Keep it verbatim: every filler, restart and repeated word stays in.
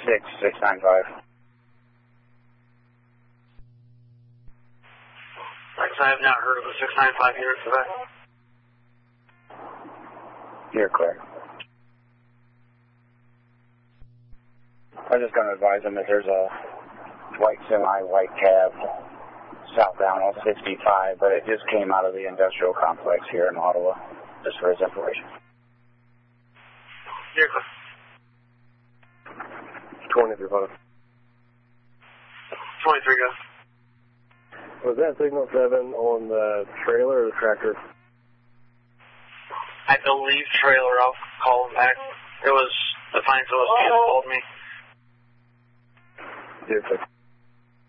six six nine five. I have not heard of the six nine five units today. You're clear. I was just going to advise him that there's a white semi, white cab, southbound on sixty-five, but it just came out of the industrial complex here in Ottawa, just for his information. You're clear. twenty-three, brother. twenty-three, go. Was that signal seven on the trailer or the tractor? I believe trailer. I'll call him back. It was the Pines O S P that called me. Yes, sir.